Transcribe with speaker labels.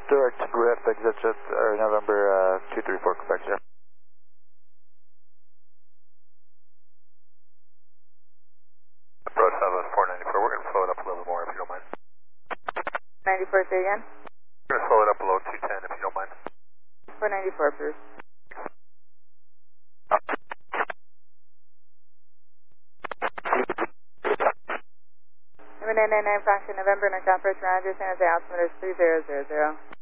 Speaker 1: Direct Griff, exit just, or November 234, Quebec, yeah.
Speaker 2: Approach Southwest 494, we're going to slow it up a little bit more if you don't mind.
Speaker 3: 94, say again?
Speaker 2: We're going to slow it up below 210 if you don't mind.
Speaker 3: 494, please. Number 999, Foxtrot November, North Southwest, Roger, San Jose, altimeter is 3000.